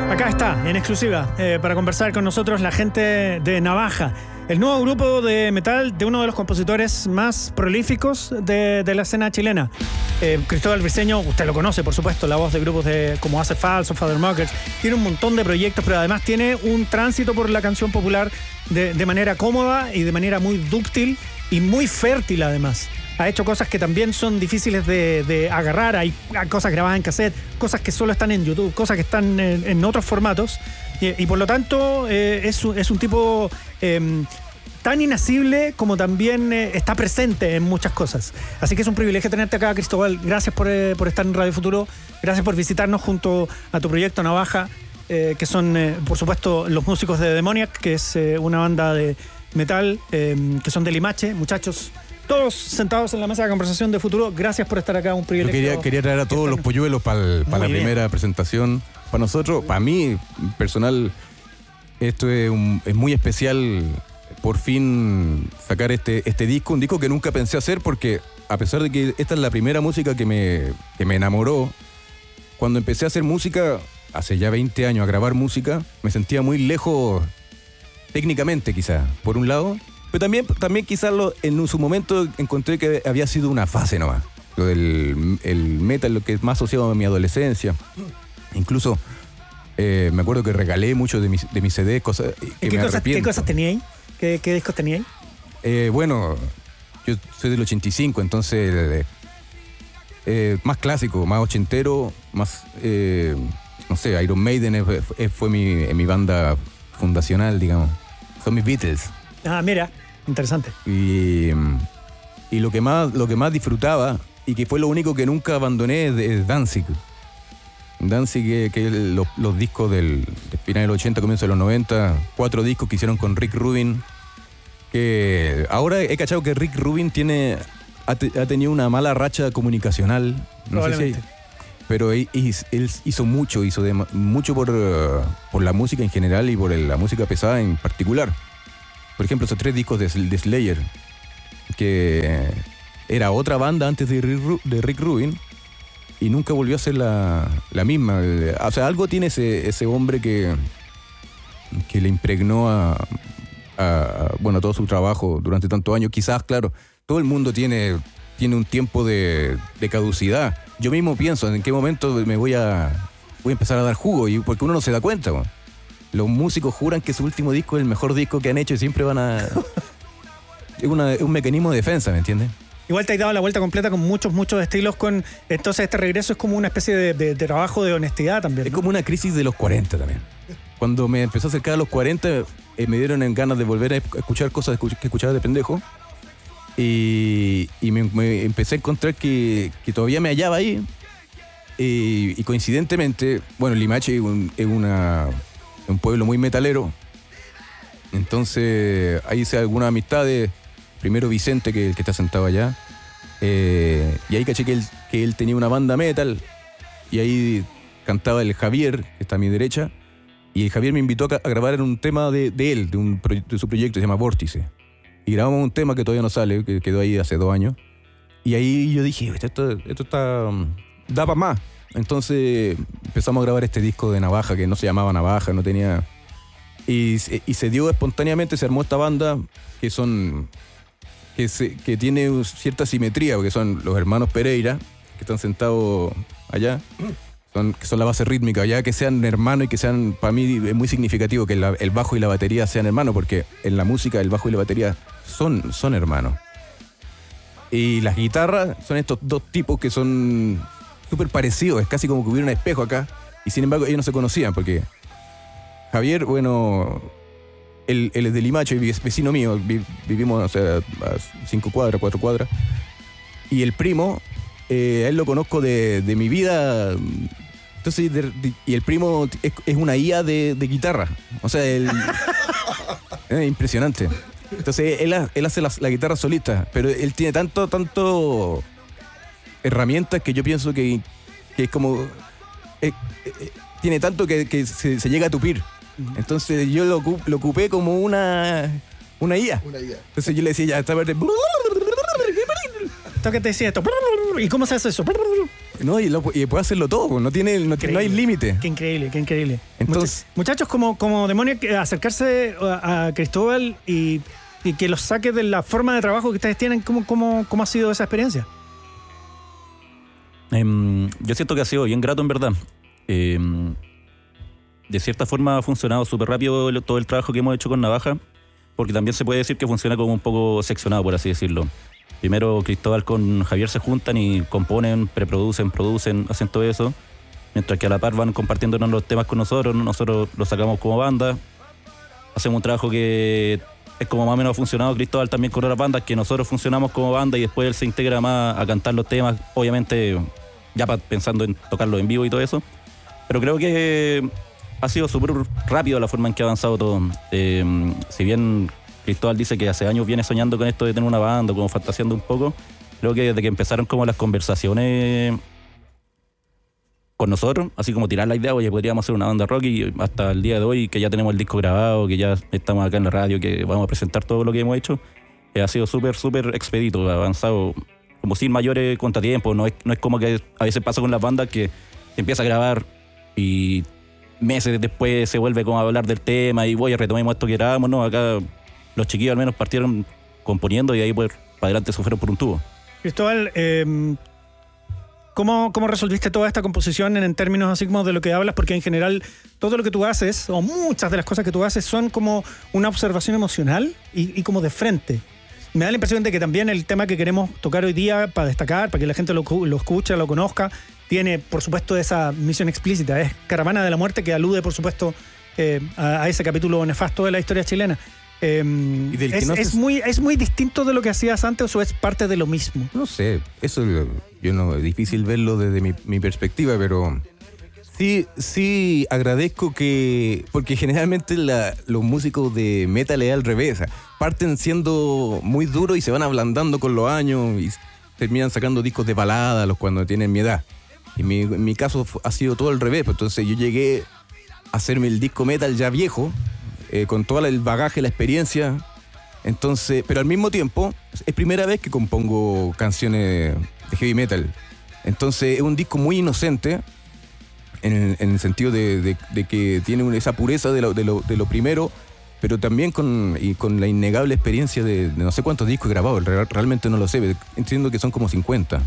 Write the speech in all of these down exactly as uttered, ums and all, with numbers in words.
Acá está, en exclusiva, eh, para conversar con nosotros la gente de Navaja, el nuevo grupo de metal de uno de los compositores más prolíficos de, de la escena chilena. Eh, Cristóbal Briceño, usted lo conoce, por supuesto, la voz de grupos de, como Hace Falso, Father Mockers. Tiene un montón de proyectos, pero además tiene un tránsito por la canción popular de, de manera cómoda y de manera muy dúctil y muy fértil, además. Ha hecho cosas que también son difíciles de, de agarrar. Hay cosas grabadas en cassette, cosas que solo están en YouTube, cosas que están en, en otros formatos. Y, y por lo tanto, eh, es, es un tipo eh, tan inacible como también eh, está presente en muchas cosas. Así que es un privilegio tenerte acá, Cristóbal. Gracias por, eh, por estar en Radio Futuro. Gracias por visitarnos junto a tu proyecto Navaja, eh, que son, eh, por supuesto, los músicos de Demoniac, que es eh, una banda de metal, eh, que son de Limache. Muchachos, todos sentados en la mesa de conversación de Futuro, gracias por estar acá, un privilegio. Yo quería, quería traer a todos los polluelos para la bien. primera presentación. Para nosotros, para mí, personal, esto es, un, es muy especial por fin sacar este, este disco, un disco que nunca pensé hacer porque a pesar de que esta es la primera música que me, que me enamoró, cuando empecé a hacer música, hace ya veinte años, a grabar música, me sentía muy lejos técnicamente quizás, por un lado. Pero también, también quizás lo, en su momento encontré que había sido una fase nomás. Lo del el metal, lo que es más asociado a mi adolescencia. Incluso eh, me acuerdo que regalé muchos de mis, de mis C Ds, cosas que ¿Qué, me cosas, ¿Qué cosas teníais? ¿Qué, ¿Qué discos teníais? Eh, bueno, yo soy del ochenta y cinco, entonces eh, eh, más clásico, más ochentero, más, eh, no sé, Iron Maiden fue, fue mi, mi banda fundacional, digamos. Son mis Beatles. Ah, mira, interesante. Y, y lo que más lo que más disfrutaba y que fue lo único que nunca abandoné es, es Danzig. Danzig, que, que los, los discos del, del final del ochenta, comienzo de los noventa, cuatro discos que hicieron con Rick Rubin, que ahora he cachado que Rick Rubin tiene ha, te, ha tenido una mala racha comunicacional, no sé si hay, pero él, él hizo mucho, hizo de, mucho por, por la música en general y por la música pesada en particular. Por ejemplo, esos tres discos de, de Slayer, que era otra banda antes de Rick, de Rick Rubin y nunca volvió a ser la, la misma. O sea, algo tiene ese, ese hombre que, que le impregnó a, a, bueno, todo su trabajo durante tantos años. Quizás, claro, todo el mundo tiene, tiene un tiempo de, de caducidad. Yo mismo pienso en qué momento me voy a, voy a empezar a dar jugo, y porque uno no se da cuenta, ¿no? Los músicos juran que su último disco es el mejor disco que han hecho y siempre van a... es una, un mecanismo de defensa, ¿me entiendes? Igual te has dado la vuelta completa con muchos, muchos estilos. Con Entonces este regreso es como una especie de, de, de trabajo de honestidad también, ¿no? Es como una crisis de los cuarenta también. Cuando me empezó a acercar a los cuarenta, eh, me dieron en ganas de volver a escuchar cosas que escuchaba de pendejo. Y, y me, me empecé a encontrar que, que todavía me hallaba ahí. Y, y coincidentemente, bueno, Limache es un, es una... un pueblo muy metalero, entonces ahí hice algunas amistades. Primero Vicente, que, que está sentado allá, eh, y ahí caché que él, que él tenía una banda metal, y ahí cantaba el Javier, que está a mi derecha, y el Javier me invitó a, a grabar en un tema de, de él, de, un, de su proyecto, se llama Vórtice, y grabamos un tema que todavía no sale, que quedó ahí hace dos años, y ahí yo dije, esto, esto está, da para más. Entonces empezamos a grabar este disco de Navaja, que no se llamaba Navaja, no tenía... Y, y se dio espontáneamente, se armó esta banda, que son... Que, se, que tiene cierta simetría, porque son los hermanos Pereira, que están sentados allá, son, que son la base rítmica, ya que sean hermanos y que sean, para mí es muy significativo que la, el bajo y la batería sean hermanos, porque en la música el bajo y la batería son, son hermanos. Y las guitarras son estos dos tipos que son... súper parecido, es casi como que hubiera un espejo acá, y sin embargo ellos no se conocían, porque Javier, bueno, él, él es de Limache, es vecino mío, vi, vivimos, o sea, a cinco cuadras, cuatro cuadras, y el primo, eh, a él lo conozco de, de mi vida, entonces, de, de, y el primo es, es una I A de, de guitarra, o sea, él, es impresionante. Entonces él, él hace la, la guitarra solista, pero él tiene tanto, tanto... herramientas que yo pienso que, que es como eh, eh, tiene tanto que, que se, se llega a tupir. Entonces yo lo, lo ocupé como una una I A. Una I A. Entonces yo le decía, ya esta parte, esto que te decía esto, ¿y cómo se hace eso? No, y, lo, y puede hacerlo todo, no tiene, no, no hay límite. Qué increíble, qué increíble. Entonces, muchachos, como, como demonio, acercarse a, a Cristóbal y, y que los saque de la forma de trabajo que ustedes tienen, ¿cómo, cómo, cómo ha sido esa experiencia? Um, yo siento que ha sido bien grato, en verdad. Um, de cierta forma ha funcionado súper rápido el, todo el trabajo que hemos hecho con Navaja, porque también se puede decir que funciona como un poco seccionado, por así decirlo. Primero Cristóbal con Javier se juntan y componen, preproducen, producen, hacen todo eso, mientras que a la par van compartiéndonos los temas con nosotros, nosotros los sacamos como banda, hacemos un trabajo que es como más o menos ha funcionado Cristóbal también con otras bandas, que nosotros funcionamos como banda y después él se integra más a cantar los temas, obviamente ya pensando en tocarlo en vivo y todo eso, pero creo que ha sido súper rápido la forma en que ha avanzado todo. Eh, si bien Cristóbal dice que hace años viene soñando con esto de tener una banda, como fantaseando un poco, creo que desde que empezaron como las conversaciones con nosotros, así como tirar la idea, oye, podríamos hacer una banda rock, y hasta el día de hoy que ya tenemos el disco grabado, que ya estamos acá en la radio, que vamos a presentar todo lo que hemos hecho, eh, ha sido súper, súper expedito, ha avanzado como sin mayores contratiempos. No es, no es como que a veces pasa con las bandas que se empieza a grabar y meses después se vuelve como a hablar del tema y voy a retomemos esto que grabamos, no, acá los chiquillos al menos partieron componiendo y ahí pues para adelante se fueron por un tubo. Cristóbal, eh, ¿cómo, ¿cómo resolviste toda esta composición en, en términos así como de lo que hablas? Porque en general todo lo que tú haces, o muchas de las cosas que tú haces, son como una observación emocional y, y como de frente. Me da la impresión de que también el tema que queremos tocar hoy día para destacar, para que la gente lo, lo escuche, lo conozca, tiene, por supuesto, esa misión explícita. Es Caravana de la Muerte, que alude, por supuesto, eh, a, a ese capítulo nefasto de la historia chilena. Eh, ¿Y del es, que no es, muy, ¿Es muy distinto de lo que hacías antes o es parte de lo mismo? No sé, eso yo no, es difícil verlo desde mi, mi perspectiva, pero sí, sí agradezco que, porque generalmente la, los músicos de metal es al revés, parten siendo muy duros y se van ablandando con los años y terminan sacando discos de balada los cuando tienen mi edad. Y mi, en mi caso ha sido todo al revés, pues entonces yo llegué a hacerme el disco metal ya viejo, eh, con todo el bagaje, la experiencia, entonces, pero al mismo tiempo es primera vez que compongo canciones de heavy metal, entonces es un disco muy inocente en, en el sentido de, de, de que tiene esa pureza de lo, de lo, de lo primero, pero también con, y con la innegable experiencia de, de no sé cuántos discos he grabado, realmente no lo sé, entiendo que son como cincuenta.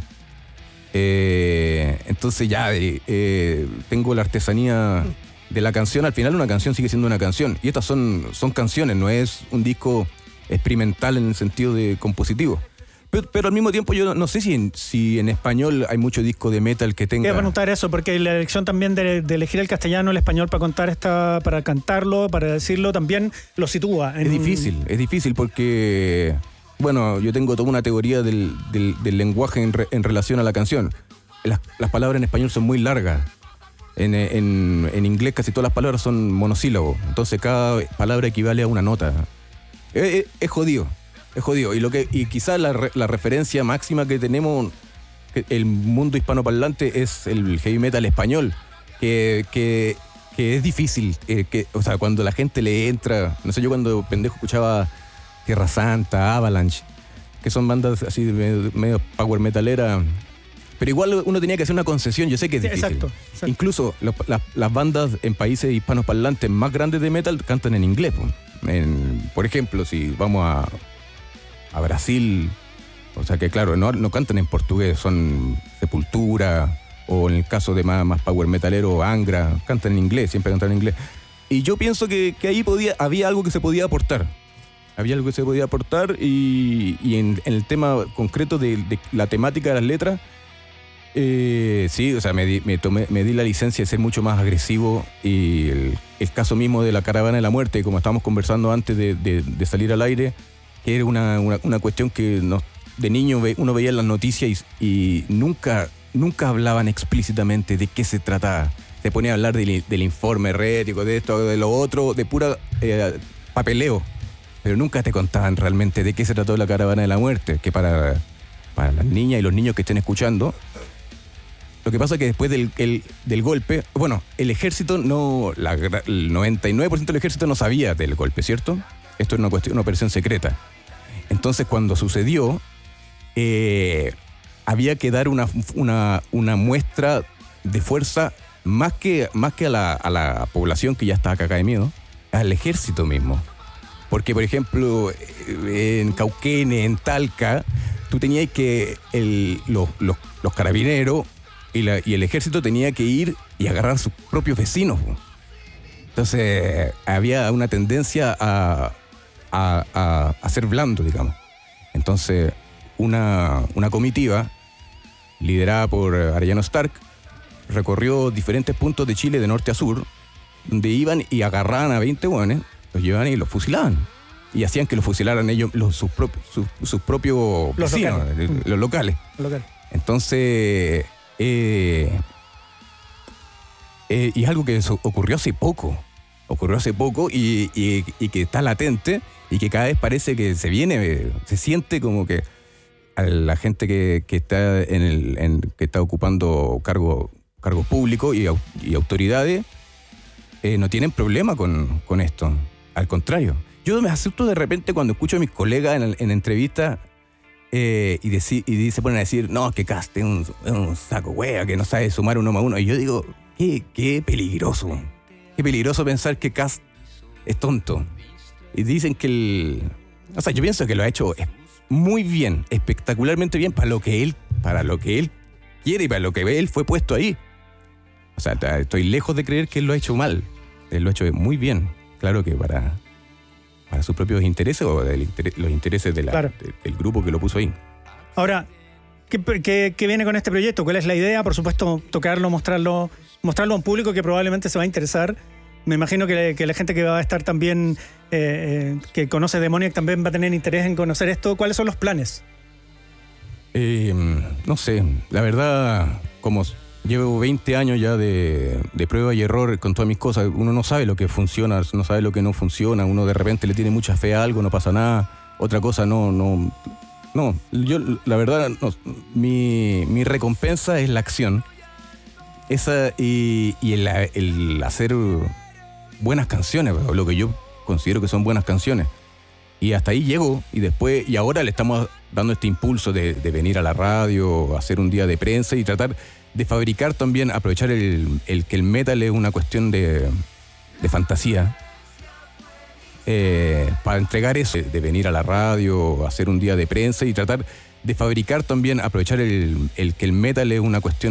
Eh, entonces ya eh, eh, tengo la artesanía de la canción. Al final una canción sigue siendo una canción y estas son, son canciones, no es un disco experimental en el sentido de compositivo, pero, pero al mismo tiempo yo no, no sé si en, si en español hay mucho disco de metal que tenga. Quiero preguntar eso porque la elección también de, de elegir el castellano, el español para contar esta, para cantarlo, para decirlo, también lo sitúa en... Es difícil, es difícil porque bueno, yo tengo toda una teoría del, del, del lenguaje en, re, en relación a la canción. Las, las palabras en español son muy largas. En, en, en inglés casi todas las palabras son monosílabos. Entonces cada palabra equivale a una nota. Es, es, es jodido, es jodido. Y, lo que, y quizás la, la referencia máxima que tenemos el mundo hispanoparlante es el heavy metal español. Que, que, que es difícil. Eh, que, o sea, cuando la gente le entra... No sé, yo cuando pendejo escuchaba Tierra Santa, Avalanche, que son bandas así medio, medio power metalera, pero igual uno tenía que hacer una concesión. Yo sé que es difícil. Exacto, exacto. Incluso lo, la, las bandas en países hispanoparlantes más grandes de metal cantan en inglés. En, por ejemplo, si vamos a, a Brasil, o sea que claro, no, no cantan en portugués, son Sepultura, o en el caso de más, más power metalero, Angra, cantan en inglés, siempre cantan en inglés. Y yo pienso que, que ahí podía, había algo que se podía aportar. Había algo que se podía aportar y, y en, en el tema concreto de, de la temática de las letras, eh, sí, o sea, me di, me, tomé, me di la licencia de ser mucho más agresivo y el, el caso mismo de la Caravana de la Muerte, como estábamos conversando antes de, de, de salir al aire, que era una, una, una cuestión que nos, de niño ve, uno veía en las noticias y, y nunca, nunca hablaban explícitamente de qué se trataba. Se ponía a hablar del, del informe herético, de esto, de lo otro, de pura eh, papeleo. Pero nunca te contaban realmente de qué se trató la Caravana de la Muerte, que para, para las niñas y los niños que estén escuchando, lo que pasa es que después del, el, del golpe, bueno, el ejército no, la, el noventa y nueve por ciento del ejército no sabía del golpe, ¿cierto? Esto es una cuestión, una operación secreta. Entonces cuando sucedió, eh, había que dar una, una, una muestra de fuerza más que, más que a, la, a la población que ya estaba cagada de miedo, al ejército mismo. Porque, por ejemplo, en Cauquenes, en Talca, tú tenías que el, los, los, los carabineros y, la, y el ejército tenía que ir y agarrar a sus propios vecinos. Entonces, había una tendencia a, a, a, a ser blando, digamos. Entonces, una, una comitiva liderada por Arellano Stark recorrió diferentes puntos de Chile de norte a sur, donde iban y agarraban a veinte hueones, los llevaban y los fusilaban. Y hacían que los fusilaran ellos, los, sus, propios, sus, sus propios Los vecinos, locales. los, los locales. Local. Entonces, eh, eh, y es algo que eso ocurrió hace poco. Ocurrió hace poco y, y, y que está latente y que cada vez parece que se viene, se siente como que a la gente que, que está en el, en, que está ocupando cargo, cargos públicos y, y autoridades eh, no tienen problema con, con esto. Al contrario. Yo me asusto de repente cuando escucho a mis colegas en, en entrevistas eh, y, deci- y se ponen a decir, no, que Kast es un, es un saco wea, que no sabe sumar uno más uno. Y yo digo, qué, qué peligroso. Qué peligroso pensar que Kast es tonto. Y dicen que el... O sea, yo pienso que lo ha hecho muy bien, espectacularmente bien para lo que él, para lo que él quiere y para lo que él fue puesto ahí. O sea, estoy lejos de creer que él lo ha hecho mal. Él lo ha hecho muy bien. Claro que para... para sus propios intereses o del interés, los intereses de la, Claro. de, del grupo que lo puso ahí. Ahora, ¿qué, qué, ¿qué viene con este proyecto? ¿Cuál es la idea? Por supuesto, tocarlo, mostrarlo, mostrarlo a un público que probablemente se va a interesar. Me imagino que, que la gente que va a estar también, eh, eh, que conoce Demoniac también va a tener interés en conocer esto. ¿Cuáles son los planes? Eh, no sé, la verdad, como llevo veinte años ya de, de prueba y error con todas mis cosas, uno no sabe lo que funciona, no sabe lo que no funciona, uno de repente le tiene mucha fe a algo, no pasa nada, otra cosa no, no, no, yo la verdad, no, mi, mi recompensa es la acción, esa y, y el, el hacer buenas canciones, lo que yo considero que son buenas canciones. Y hasta ahí llego, y después, y ahora le estamos dando este impulso de, de venir a la radio, hacer un día de prensa y tratar de fabricar también, aprovechar el, el que el metal es una cuestión de, de fantasía, eh, para entregar eso, de venir a la radio, hacer un día de prensa y tratar de fabricar también, aprovechar el, el que el metal es una cuestión